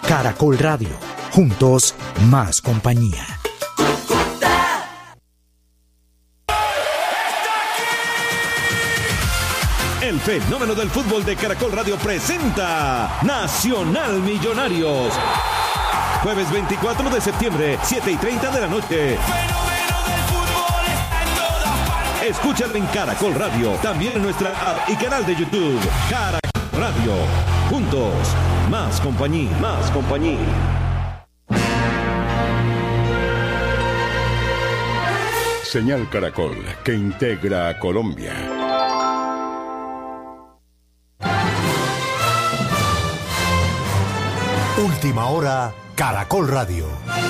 Caracol Radio. Juntos, más compañía. El fenómeno del fútbol de Caracol Radio presenta Nacional Millonarios. Jueves 24 de septiembre, 7:30 de la noche. Escúchalo en Caracol Radio, también en nuestra app y canal de YouTube. Caracol Radio. Juntos, más compañía, más compañía. Señal Caracol, que integra a Colombia. Última hora, Caracol Radio.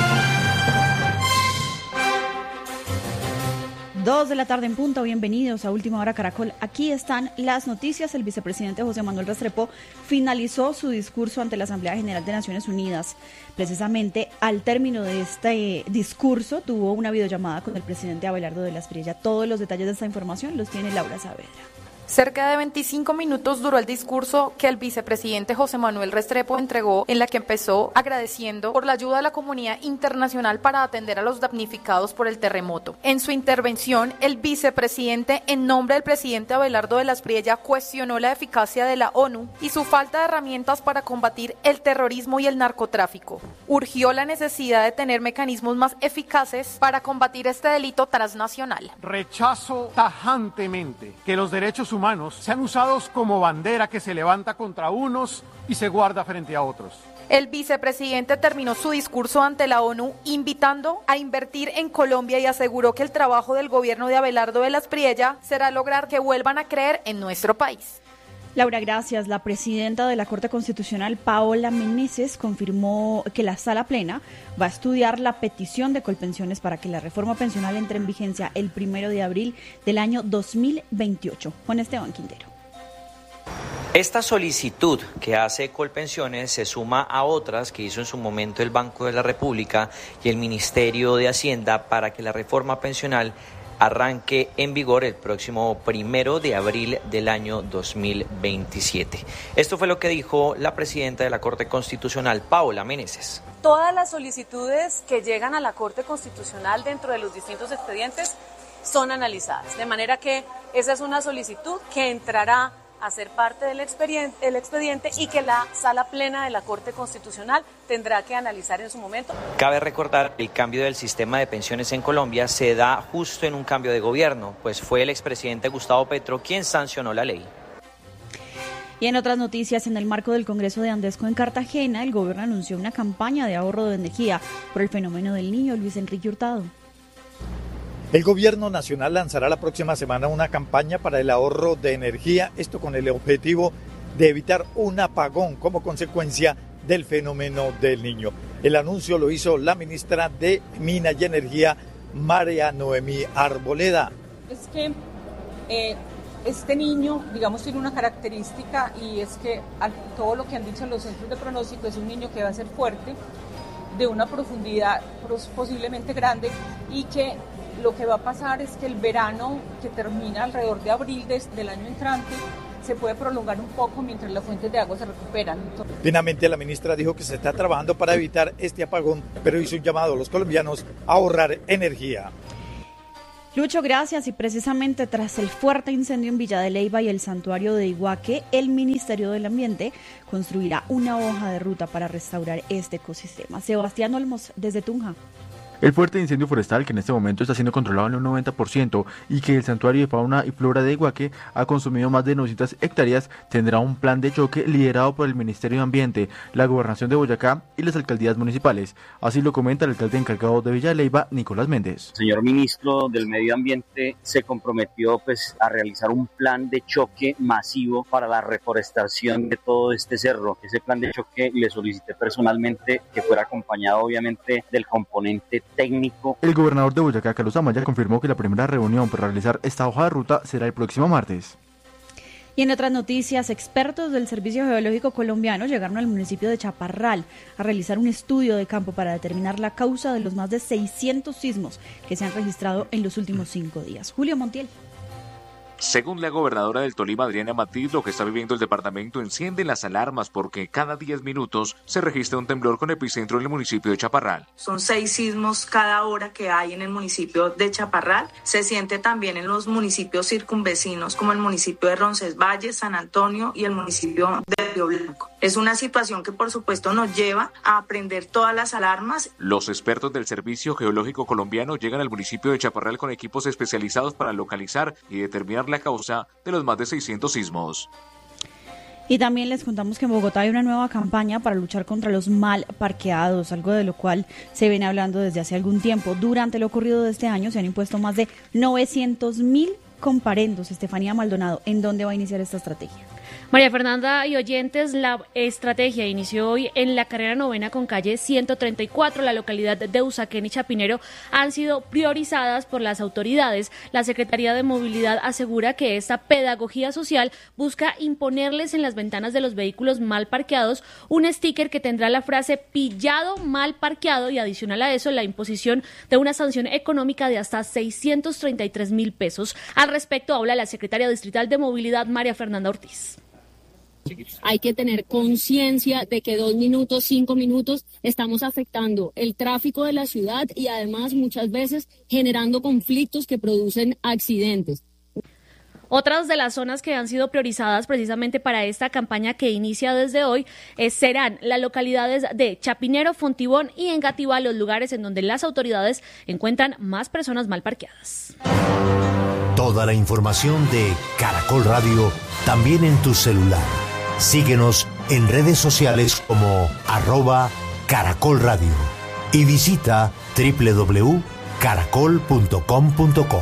2 de la tarde en punto, bienvenidos a Última Hora Caracol. Aquí están las noticias. El vicepresidente José Manuel Restrepo finalizó su discurso ante la Asamblea General de Naciones Unidas. Precisamente al término de este discurso tuvo una videollamada con el presidente Abelardo de la Espriella. Todos los detalles de esta información los tiene Laura Saavedra. Cerca de 25 minutos duró el discurso que el vicepresidente José Manuel Restrepo entregó, en la que empezó agradeciendo por la ayuda de la comunidad internacional para atender a los damnificados por el terremoto. En su intervención, el vicepresidente, en nombre del presidente Abelardo de la Espriella, cuestionó la eficacia de la ONU y su falta de herramientas para combatir el terrorismo y el narcotráfico. Urgió la necesidad de tener mecanismos más eficaces para combatir este delito transnacional. Rechazo tajantemente que los derechos humanos sean usados como bandera que se levanta contra unos y se guarda frente a otros. El vicepresidente terminó su discurso ante la ONU invitando a invertir en Colombia y aseguró que el trabajo del gobierno de Abelardo de la Espriella será lograr que vuelvan a creer en nuestro país. Laura, gracias. La presidenta de la Corte Constitucional, Paola Meneses, confirmó que la Sala Plena va a estudiar la petición de Colpensiones para que la reforma pensional entre en vigencia el 1 de abril del año 2028. Juan Esteban Quintero. Esta solicitud que hace Colpensiones se suma a otras que hizo en su momento el Banco de la República y el Ministerio de Hacienda para que la reforma pensional arranque en vigor el próximo 1 de abril del año 2027. Esto fue lo que dijo la presidenta de la Corte Constitucional, Paola Meneses. Todas las solicitudes que llegan a la Corte Constitucional dentro de los distintos expedientes son analizadas, de manera que esa es una solicitud que entrará a ser parte del expediente y que la Sala Plena de la Corte Constitucional tendrá que analizar en su momento. Cabe recordar que el cambio del sistema de pensiones en Colombia se da justo en un cambio de gobierno, pues fue el expresidente Gustavo Petro quien sancionó la ley. Y en otras noticias, en el marco del Congreso de Andesco en Cartagena, el gobierno anunció una campaña de ahorro de energía por el fenómeno del Niño. Luis Enrique Hurtado. El gobierno nacional lanzará la próxima semana una campaña para el ahorro de energía, esto con el objetivo de evitar un apagón como consecuencia del fenómeno del Niño. El anuncio lo hizo la ministra de Minas y Energía, María Noemí Arboleda. Es que este niño, digamos, tiene una característica y es que todo lo que han dicho los centros de pronóstico es un niño que va a ser fuerte, de una profundidad posiblemente grande y que lo que va a pasar es que el verano, que termina alrededor de abril del año entrante, se puede prolongar un poco mientras las fuentes de agua se recuperan. Finalmente, la ministra dijo que se está trabajando para evitar este apagón, pero hizo un llamado a los colombianos a ahorrar energía. Lucho, gracias. Y precisamente tras el fuerte incendio en Villa de Leyva y el santuario de Iguaque, el Ministerio del Ambiente construirá una hoja de ruta para restaurar este ecosistema. Sebastián Olmos, desde Tunja. El fuerte incendio forestal, que en este momento está siendo controlado en un 90% y que el Santuario de Fauna y Flora de Iguaque ha consumido más de 900 hectáreas, tendrá un plan de choque liderado por el Ministerio de Ambiente, la Gobernación de Boyacá y las alcaldías municipales. Así lo comenta el alcalde encargado de Villa de Leyva, Nicolás Méndez. El señor ministro del Medio Ambiente se comprometió a realizar un plan de choque masivo para la reforestación de todo este cerro. Ese plan de choque le solicité personalmente que fuera acompañado obviamente del componente técnico. El gobernador de Boyacá, Carlos Amaya, confirmó que la primera reunión para realizar esta hoja de ruta será el próximo martes. Y en otras noticias, expertos del Servicio Geológico Colombiano llegaron al municipio de Chaparral a realizar un estudio de campo para determinar la causa de los más de 600 sismos que se han registrado en los últimos 5 días. Julio Montiel. Según la gobernadora del Tolima, Adriana Matiz, lo que está viviendo el departamento enciende las alarmas porque cada 10 minutos se registra un temblor con epicentro en el municipio de Chaparral. Son 6 sismos cada hora que hay en el municipio de Chaparral. Se siente también en los municipios circunvecinos como el municipio de Roncesvalles, San Antonio y el municipio de Río Blanco. Es una situación que por supuesto nos lleva a prender todas las alarmas. Los expertos del Servicio Geológico Colombiano llegan al municipio de Chaparral con equipos especializados para localizar y determinar la causa de los más de 600 sismos. Y también les contamos que en Bogotá hay una nueva campaña para luchar contra los mal parqueados, algo de lo cual se viene hablando desde hace algún tiempo. Durante lo ocurrido de este año se han impuesto más de 900.000 comparendos. Estefanía Maldonado, ¿en dónde va a iniciar esta estrategia? María Fernanda y oyentes, la estrategia inició hoy en la carrera 9ª con calle 134. La localidad de Usaquén y Chapinero han sido priorizadas por las autoridades. La Secretaría de Movilidad asegura que esta pedagogía social busca imponerles en las ventanas de los vehículos mal parqueados un sticker que tendrá la frase pillado mal parqueado y adicional a eso la imposición de una sanción económica de hasta 633.000 pesos. Al respecto habla la secretaria distrital de Movilidad, María Fernanda Ortiz. Hay que tener conciencia de que 2 minutos, 5 minutos estamos afectando el tráfico de la ciudad y además muchas veces generando conflictos que producen accidentes. Otras de las zonas que han sido priorizadas precisamente para esta campaña que inicia desde hoy serán las localidades de Chapinero, Fontibón y Engativá, los lugares en donde las autoridades encuentran más personas mal parqueadas. Toda la información de Caracol Radio también en tu celular. Síguenos en redes sociales como @Caracol Radio y visita www.caracol.com.co.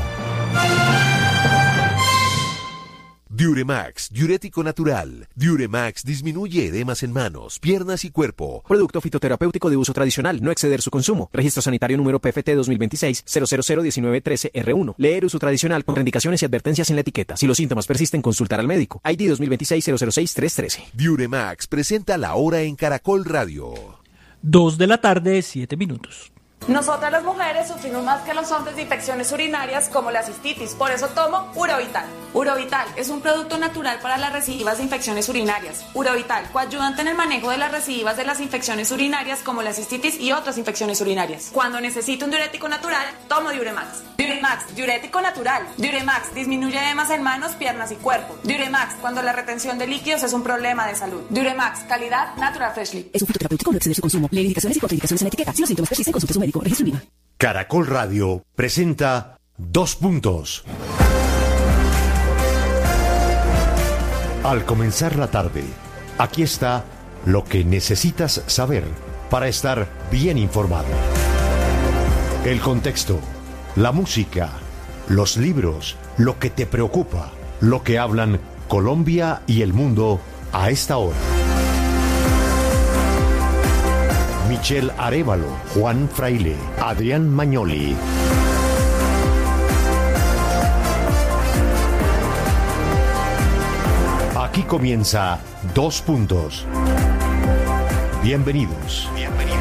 Diuremax, diurético natural. Diuremax disminuye edemas en manos, piernas y cuerpo. Producto fitoterapéutico de uso tradicional, no exceder su consumo. Registro sanitario número PFT 2026-0001913R1. Leer uso tradicional, contraindicaciones y advertencias en la etiqueta. Si los síntomas persisten, consultar al médico. ID 2026-006313. Diuremax presenta la hora en Caracol Radio. 2:07 p.m. Nosotras las mujeres sufrimos más que los hombres de infecciones urinarias como la cistitis, por eso tomo Urovital. Urovital es un producto natural para las recidivas de infecciones urinarias. Urovital, coayudante en el manejo de las recidivas de las infecciones urinarias como la cistitis y otras infecciones urinarias. Cuando necesito un diurético natural, tomo Diuremax. Diuremax, diurético natural. Diuremax disminuye edemas en manos, piernas y cuerpo. Diuremax, cuando la retención de líquidos es un problema de salud. Diuremax, calidad Natural Freshly. Es un fitoterapéutico, no exceder su consumo. Lee indicaciones y contraindicaciones en la etiqueta. Si los síntomas persisten, consulte a su médico. Caracol Radio presenta 2 puntos. Al comenzar la tarde, aquí está lo que necesitas saber para estar bien informado. El contexto, la música, los libros, lo que te preocupa, lo que hablan Colombia y el mundo a esta hora. Michelle Arévalo, Juan Fraile, Adrián Magnoli. Aquí comienza 2 puntos. Bienvenidos.